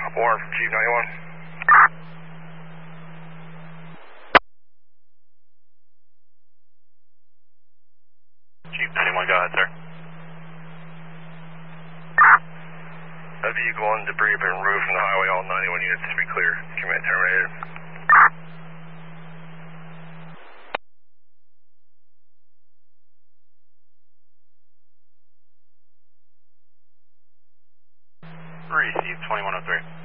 Warren from Chief 91. Chief 91, go ahead, sir. A vehicle and debris have been removed from the highway. All 91 units to be clear. Command terminated. Receive 2103.